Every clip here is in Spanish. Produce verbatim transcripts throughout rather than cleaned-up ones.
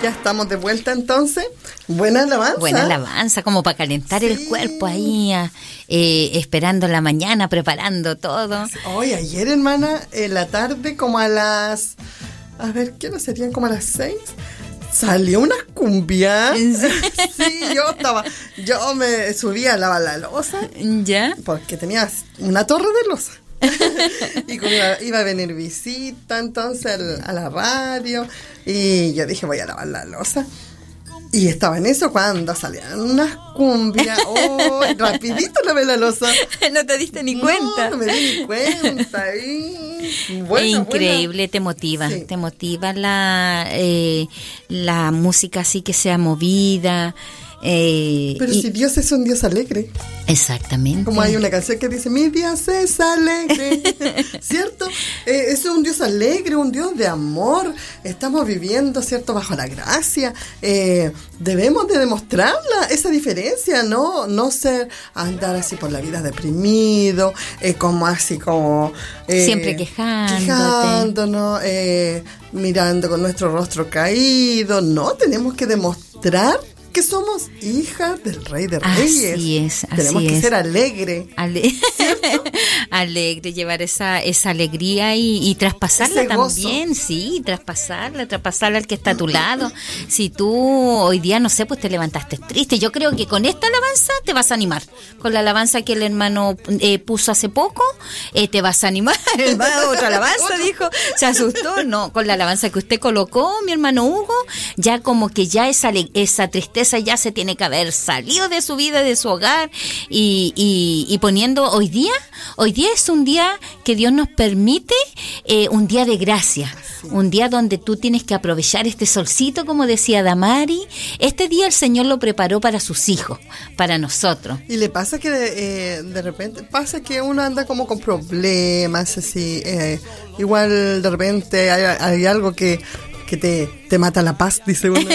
Ya estamos de vuelta entonces. Buena alabanza. Buena alabanza, como para calentar sí. el cuerpo ahí, eh, esperando la mañana, preparando todo. Hoy, ayer, hermana, en la tarde, como a las... A ver, ¿qué no serían? Como a las seis... Salió una cumbia. Sí, yo estaba... Yo me subí a lavar la loza. ¿Ya? Porque tenía una torre de loza. Y como iba, iba a venir visita entonces al, a la radio y yo dije voy a lavar la loza y estaba en eso cuando salían unas cumbias. Oh, rapidito lavé la loza. No te diste ni cuenta. No, no me di ni cuenta. Y buena, es increíble, buena. te motiva, Sí. te motiva la eh, la música así que sea movida. Eh, Pero y, si Dios es un Dios alegre. Exactamente. Como hay una canción que dice, mi Dios es alegre. ¿Cierto? Eh, es un Dios alegre, un Dios de amor. Estamos viviendo, ¿cierto? Bajo la gracia. Eh, debemos de demostrarla, esa diferencia, ¿no? No ser, andar así por la vida deprimido, eh, como así como... Eh, Siempre quejándote. Quejándonos, eh, mirando con nuestro rostro caído. No, tenemos que demostrar que somos hijas del Rey de Reyes. Así es, así Tenemos que es. ser alegre. Ale- alegre, llevar esa esa alegría y, y traspasarla Ese gozo. también, sí, traspasarla, traspasarla al que está a tu lado. Si tú hoy día, no sé, pues te levantaste triste, yo creo que con esta alabanza te vas a animar. Con la alabanza que el hermano eh, puso hace poco, eh, te vas a animar. El hermano, otra alabanza, dijo, se asustó. No, con la alabanza que usted colocó, mi hermano Hugo, ya como que ya esa, esa tristeza ya se tiene que haber salido de su vida, de su hogar y, y, y poniendo hoy día, hoy día es un día que Dios nos permite, eh, un día de gracia, sí. Un día donde tú tienes que aprovechar este solcito, como decía Damari. Este día el Señor lo preparó para sus hijos, para nosotros. Y le pasa que eh, de repente, pasa que uno anda como con problemas, así, eh, igual de repente hay, hay algo que que te, te mata la paz, dice uno.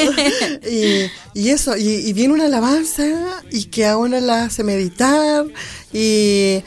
y, y eso, y, y viene una alabanza y que a uno la hace meditar y,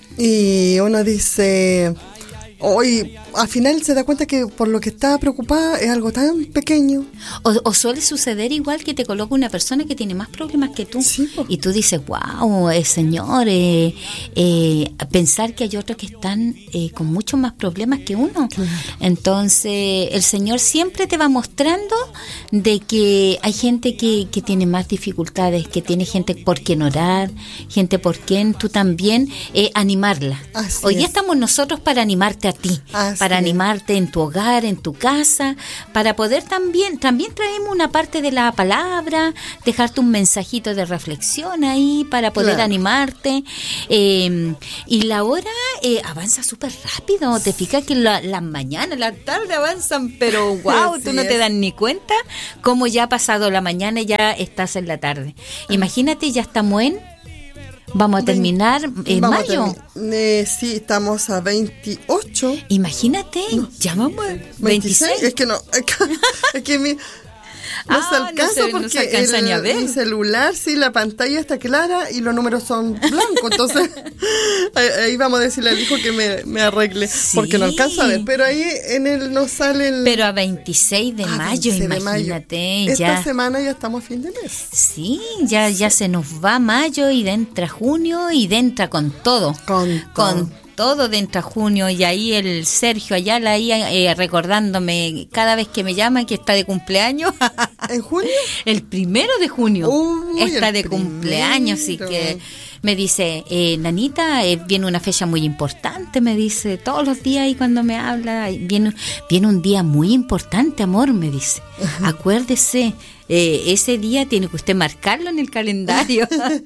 y uno dice, hoy al final se da cuenta que por lo que estaba preocupada es algo tan pequeño. O, o suele suceder igual que te coloca una persona que tiene más problemas que tú, sí, pues. Y tú dices, wow, eh, señor, eh, eh, pensar que hay otros que están eh, con muchos más problemas que uno. Claro. Entonces el Señor siempre te va mostrando de que hay gente que, que tiene más dificultades, que tiene gente por quien orar, gente por quien tú también eh, animarla. Así Hoy día es. estamos nosotros para animarte a ti. Así para es. animarte en tu hogar, en tu casa, para poder también, también traemos una parte de la palabra, dejarte un mensajito de reflexión ahí para poder claro. animarte. Eh, y la hora eh, avanza súper rápido, te fijas que las la mañana, la tarde avanzan, pero wow, tú no es. te das ni cuenta cómo ya ha pasado la mañana y ya estás en la tarde. Imagínate, ya estamos en... Vamos a terminar en vamos mayo. A termi- eh, sí, estamos a veintiocho. Imagínate, no. ya vamos a veintiséis. veintiséis. Es que no, es que, es que mi... No Ah, se alcanza no se- porque no se alcanza el, ni a ver. mi celular, sí, la pantalla está clara y los números son blancos. Entonces, ahí, ahí vamos a decirle al hijo que me, me arregle, Sí. porque no alcanza a ver. Pero ahí en el no sale el... Pero a veintiséis de Ah, mayo, veintiséis de imagínate. mayo. Ya, Esta semana ya estamos a fin de mes. sí, ya, ya se nos va mayo y entra junio y entra con todo. Con Con todo. todo dentro a junio, y ahí el Sergio Ayala ahí eh, recordándome cada vez que me llama que está de cumpleaños. ¿En junio? El primero de junio Uy, está el de cumpleaños, así primero. que me dice, eh, Nanita, eh, viene una fecha muy importante, me dice, todos los días y cuando me habla, viene, viene un día muy importante, amor, me dice. Acuérdese, eh, ese día tiene que usted marcarlo en el calendario.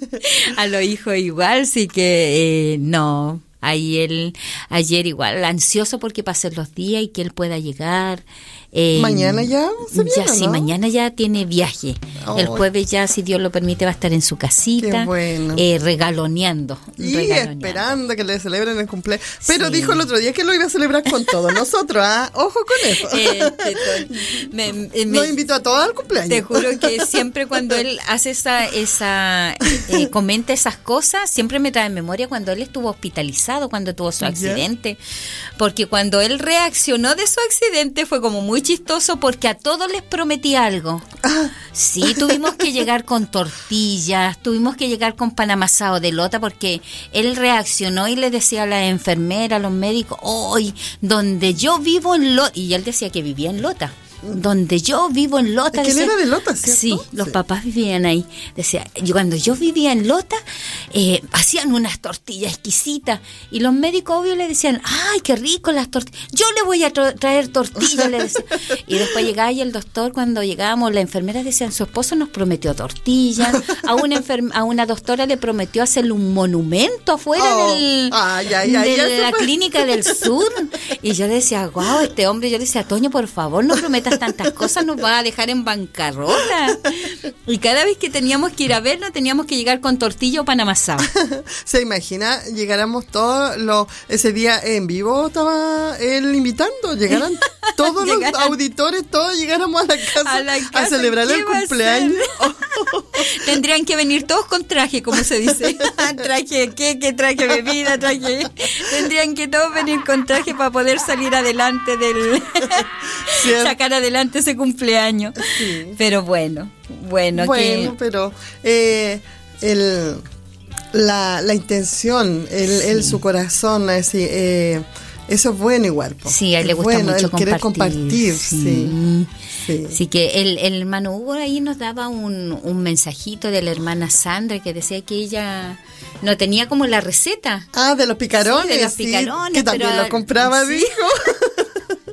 A los hijos igual, sí que eh, no... Ahí él, ayer igual, ansioso porque pasen los días y que él pueda llegar. Eh, ¿Mañana ya se viene, Ya, sí, no? mañana ya tiene viaje. Oh. El jueves ya, si Dios lo permite, va a estar en su casita, Qué bueno. eh, regaloneando. Y regaloneando. esperando que le celebren el cumpleaños. Pero Sí. dijo el otro día que lo iba a celebrar con todos nosotros, ¿ah? Ojo con eso. Eh, te- me- me- Nos invitó a todos al cumpleaños. Te juro que siempre cuando él hace esa, esa eh, comenta esas cosas, siempre me trae en memoria cuando él estuvo hospitalizado, cuando tuvo su accidente, porque cuando él reaccionó de su accidente fue como muy muy chistoso porque a todos les prometí algo. Ah. Sí, tuvimos que llegar con tortillas, tuvimos que llegar con pan amasado de lota porque él reaccionó y le decía a la enfermera, a los médicos, hoy, donde yo vivo en Lota, y él decía que vivía en Lota. Donde yo vivo en Lota. Es que él decía, era de Lota, ¿cierto? Sí, los sí. papás vivían ahí. Decía, yo cuando yo vivía en Lota, eh, hacían unas tortillas exquisitas. Y los médicos, obvio, le decían, ¡ay, qué rico las tortillas! Yo le voy a tra- traer tortillas, le decía. Y después llegaba y el doctor, cuando llegábamos, la enfermera decían, su esposo nos prometió tortillas. A una, enfer- a una doctora le prometió hacerle un monumento afuera Oh. del, Ay, ay, ay, de ya se la fue. clínica del sur. Y yo decía, guau, este hombre, yo le decía, Toño, por favor, no prometas tantas cosas, nos va a dejar en bancarrota. Y cada vez que teníamos que ir a verlo, teníamos que llegar con tortilla o pan amasado. Se imagina, llegáramos todos los, ese día en vivo estaba él invitando, llegaran todos los Llegaran. auditores, todos llegáramos a la casa a, A la casa, celebrar ¿qué el va a cumpleaños. Tendrían que venir todos con traje, como se dice. Traje queque, traje bebida, traje... Tendrían que todos venir con traje para poder salir adelante del... Cierto. sacar adelante ese cumpleaños. Sí. Pero bueno, bueno, Bueno, que... pero eh, el, la, la intención, el, Sí. el su corazón, así, eh, eso es bueno igual. Po. Sí, a él le Es gusta bueno, mucho el querer compartir. compartir, sí. sí. Así que el, el hermano Hugo ahí nos daba un, un mensajito de la hermana Sandra que decía que ella no tenía como la receta. Ah, de los picarones. Sí, de los sí, picarones, que también pero- lo compraba, sí. dijo.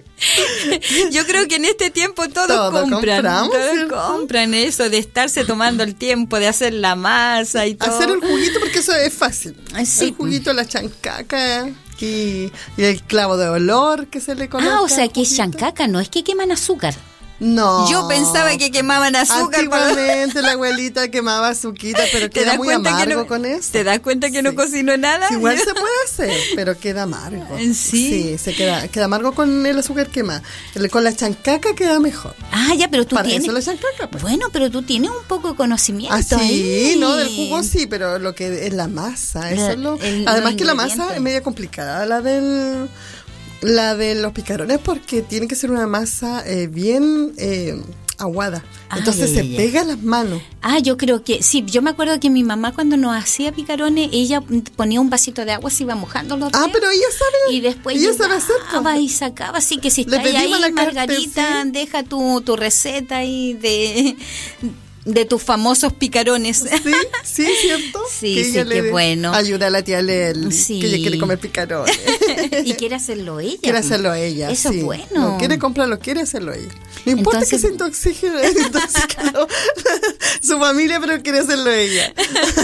Yo creo que en este tiempo todos Todos compran, compramos, todos ¿cierto? compran eso de estarse tomando el tiempo de hacer la masa y todo. Hacer el juguito, porque eso es fácil. Sí. El juguito, la chancaca y, y el clavo de olor que se le coloca. Ah, o sea al que es juguito. chancaca, no es que queman azúcar. No. Yo pensaba que quemaban azúcar. para- Antiguamente la abuelita quemaba azuquita, pero ¿Te queda das muy cuenta que amargo no, con eso. ¿Te das cuenta que no Sí. cocino nada? Sí, igual se puede hacer, pero queda amargo. Sí. Sí, se queda, queda amargo con el azúcar quemado. El- Con la chancaca queda mejor. Ah, ya, pero tú Para tienes... eso la chancaca, pues. Bueno, pero tú tienes un poco de conocimiento. Ah, sí, ahí. no, del jugo sí, pero lo que es la masa, eso La- es lo... el- Además los que la masa ingredientes. es media complicada, la del... La de los picarones, porque tiene que ser una masa eh, bien eh, aguada. Ah, Entonces ya, se ya, ya. pega a las manos. Ah, yo creo que sí. Yo me acuerdo que mi mamá cuando nos hacía picarones, ella ponía un vasito de agua, se iba mojando los Ah, dedos. pero ella sabe. Y después ella sabe hacer. llegaba y sacaba. Así que si Le está ahí, pedimos la carta, Margarita, sí. deja tu, tu receta ahí de, de tus famosos picarones. Sí, sí, ¿cierto? Sí, Que sí, ella qué le bueno. Ayuda a la tía Leli, Sí. que ella quiere comer picarones. Y quiere hacerlo ella. Quiere hacerlo ella. Eso sí. es bueno. No quiere comprarlo, quiere hacerlo ella. No importa Entonces- que se intoxique, intoxique, ¿no? Su familia, pero quiere hacerlo ella.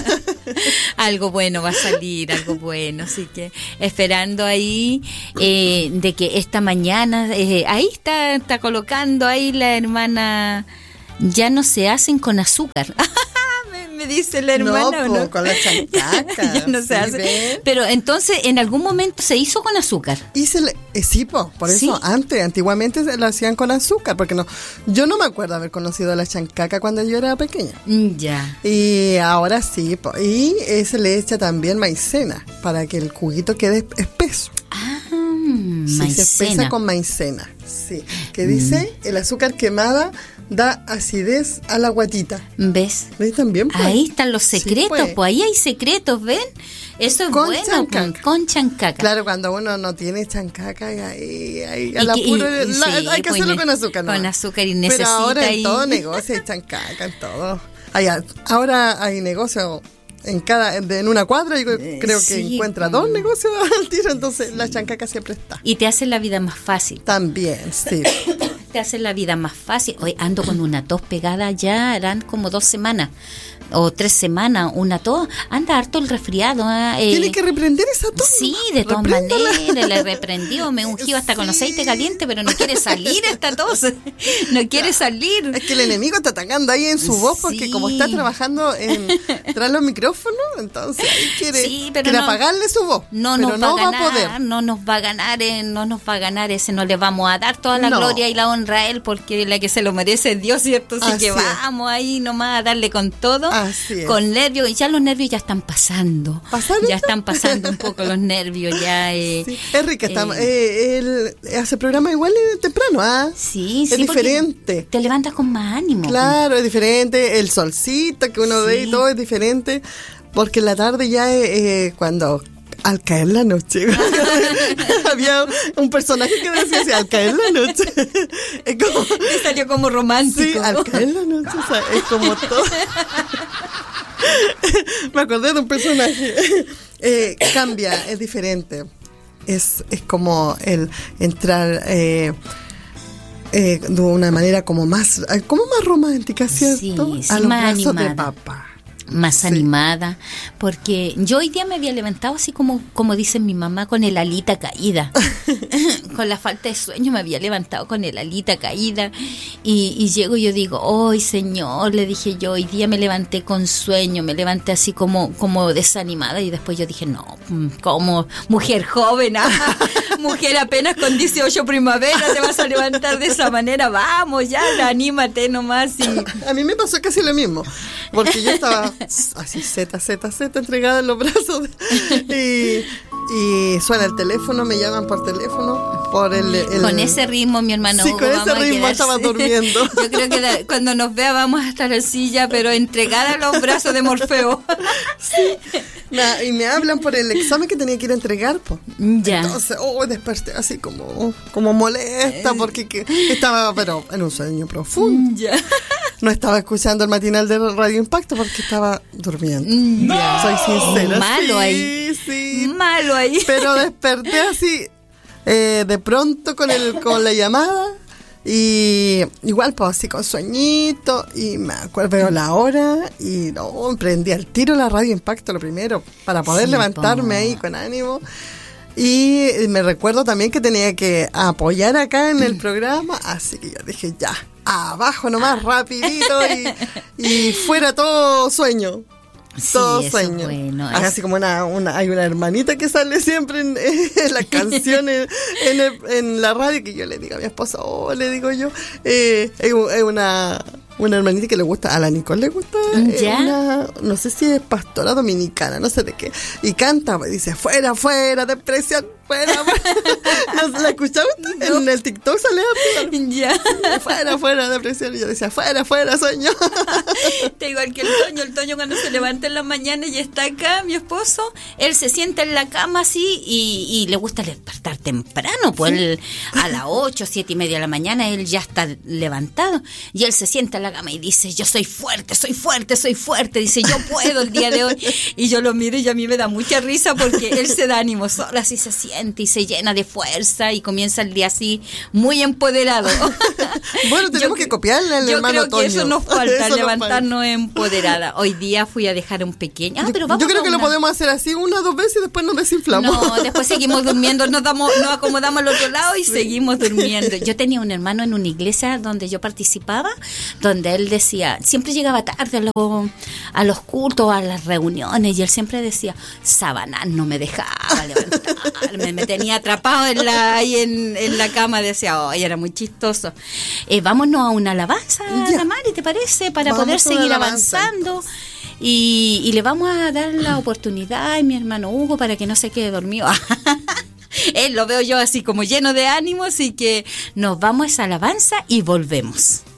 Algo bueno va a salir, algo bueno. Así que esperando ahí eh, de que esta mañana, eh, ahí está, está colocando ahí la hermana, ya no se hacen con azúcar. me, me dice la hermana, no, ¿o po, no? con la chancaca. Ya no se sí, hace. ¿ves? Pero entonces, en algún momento se hizo con azúcar. Y se le, eh, sí, po, por eso ¿Sí? antes, antiguamente se lo hacían con azúcar, porque no, yo no me acuerdo haber conocido la chancaca cuando yo era pequeña. Mm, Ya. Y ahora sí, po, y eh, se le echa también maicena para que el juguito quede espeso. Ah, Sí, se espesa maicena. con maicena. Sí, que dice, el azúcar quemada da acidez a la guatita. ¿Ves? ¿Ves también? Pues? Ahí están los Sí, secretos, pues. pues ahí hay secretos, ¿ven? Eso es Con bueno, chancaca. pues, con chancaca. Claro, cuando uno no tiene chancaca, ahí, ahí, a Y la que- y- puro, y la- sí, hay que pues, hacerlo y con ne- azúcar, ¿no? con azúcar y Pero necesita ahora en ahí- todo negocio hay chancaca, en todo. Hay a- ahora hay negocio en cada, en una cuadra, yo creo que sí, encuentra como- dos negocios al tiro, entonces la chancaca siempre está. Y te hace la vida más fácil. También, sí. Te hace la vida más fácil. Hoy ando con una tos pegada ya, harán como dos semanas o tres semanas, una tos. Anda harto el resfriado. ¿eh? Tiene que reprender esa tos. Sí, de todas Repréndala. maneras, le reprendió, me ungió hasta con Sí. aceite caliente, pero no quiere salir esta tos. No quiere salir. Es que el enemigo está atacando ahí en su voz porque Sí. como está trabajando en tras los micrófonos, entonces ahí quiere, Sí, pero quiere no- apagarle su voz. No pero nos no va a ganar, a poder. no nos va a ganar, eh, no nos va a ganar ese, no le vamos a dar toda la No. gloria y la honra honra a él porque la que se lo merece es Dios, ¿cierto? Así, Así que es. Vamos ahí nomás a darle con todo, Así con es. nervios. Y ya los nervios ya están pasando. ¿Pasaron? Ya están pasando un poco los nervios. Ya, eh, sí. Enrique, está, eh, eh, él hace programa igual temprano, ¿ah? Sí, es sí. diferente. Te levantas con más ánimo. Claro, es diferente. El solcito que uno sí. ve y todo es diferente. Porque en la tarde ya eh, cuando... Al caer la noche. Había un personaje que decía así, al caer la noche. Es como, me salió como romántico. Sí, al caer la noche, o sea, es como todo. Me acordé de un personaje. Eh, cambia, es diferente. Es, es como el entrar eh, eh, de una manera como más, como más romántica, ¿cierto? Sí, sí, a los más brazos animada. de papá. Más Sí. animada, porque yo hoy día me había levantado así como, como dice mi mamá, con el alita caída. Con la falta de sueño me había levantado con el alita caída y, y llego y yo digo, ¡ay, Señor! Le dije yo, hoy día me levanté con sueño, me levanté así como, como desanimada y después yo dije, no, como mujer joven, ah, mujer apenas con dieciocho primavera, te vas a levantar de esa manera, vamos, ya, anímate nomás. Y... A mí me pasó casi lo mismo, porque yo estaba así zeta, zeta, zeta, entregada en los brazos y, y suena el teléfono, me llaman por teléfono, por el... el con ese ritmo, mi hermano sí, Hugo, con ese vamos a ritmo quedar- estaba durmiendo. Yo creo que da- cuando nos vea vamos a estar así ya, pero entregada a los brazos de Morfeo. Sí. Na- y me hablan por el examen que tenía que ir a entregar, pues. Ya. Entonces, oh, desperté así como, como molesta, porque que, estaba, pero en un sueño profundo. Ya. No estaba escuchando el matinal de Radio Impacto porque estaba durmiendo. Ya. Soy sincera. Malo sí, ahí. Sí, Malo ahí. pero desperté así, eh, de pronto con el con la llamada. Y igual, pues así con sueñito. Y me acuerdo, veo la hora. Y no, prendí al tiro la Radio Impacto lo primero, para poder Sí, levantarme po. ahí con ánimo. Y me recuerdo también que tenía que apoyar acá en el programa. Así que yo dije, ya, abajo nomás, rapidito. Y, y fuera todo sueño. Sí, Todo eso sueño. bueno. Hay así como una, una, hay una hermanita que sale siempre en, en las canciones en, el- en la radio, que yo le digo a mi esposa, oh, le digo yo, eh, es u- es una, una hermanita que le gusta, a la Nicole le gusta, eh, ¿Ya? una, no sé si es pastora dominicana, no sé de qué, y canta, pues, dice, fuera, fuera, depresión, fuera, fuera. ¿No, ¿La escuchaste? No. En el TikTok sale Ya. fuera, fuera, depresión, y yo decía, fuera, fuera, sueño. Está igual que el Toño. El Toño cuando se levanta en la mañana y está acá, mi esposo, él se sienta en la cama así y, y le gusta despertar temprano. Pues él, a las ocho, siete y media de la mañana, él ya está levantado y él se sienta en la cama y dice, yo soy fuerte, soy fuerte, soy fuerte. Dice, yo puedo el día de hoy. Y yo lo miro y a mí me da mucha risa porque él se da ánimo solo, así se siente y se llena de fuerza y comienza el día así muy empoderado. Bueno, tenemos Yo que copiarle al Yo hermano creo que eso Toño. nos falta, Eso nos levantarnos empoderada. Hoy día fui a dejar a un pequeño. Ah, Yo- pero vamos yo creo a que lo una- podemos hacer así una o dos veces y después nos desinflamos. No, después seguimos durmiendo, nos damos, nos acomodamos al otro lado y seguimos durmiendo. Yo tenía un hermano en una iglesia donde yo participaba, donde él decía, siempre llegaba tarde a los, a los cultos, a las reuniones, y él siempre decía, Sabanás no me dejaba levantarme, me tenía atrapado en la, ahí en, en la cama, decía, oh, era muy chistoso. Eh, vámonos a una alabanza, Ya. Tamari, ¿te parece? Para Vamos poder a una seguir alabanza, avanzando. Y, y le vamos a dar la oportunidad a mi hermano Hugo para que no se quede dormido. Él lo veo yo así como lleno de ánimo, así que nos vamos a esa alabanza y volvemos.